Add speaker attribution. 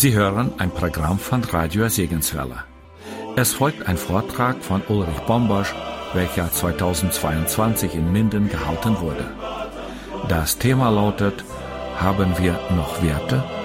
Speaker 1: Sie hören ein Programm von Radio Segenswelle. Es folgt ein Vortrag von Ulrich Bombosch, welcher 2022 in Minden gehalten wurde. Das Thema lautet: Haben wir noch Werte?